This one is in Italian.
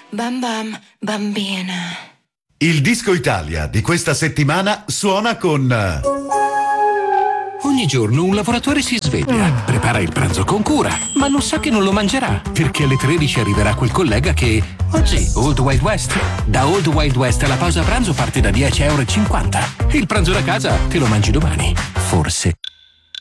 Bam bam, bambina. Il Disco Italia di questa settimana suona con... Ogni giorno un lavoratore si sveglia, prepara il pranzo con cura, ma non sa che non lo mangerà, perché alle 13 arriverà quel collega che... Oggi, Old Wild West. Da Old Wild West la pausa pranzo parte da 10,50 €. Il pranzo da casa te lo mangi domani. Forse.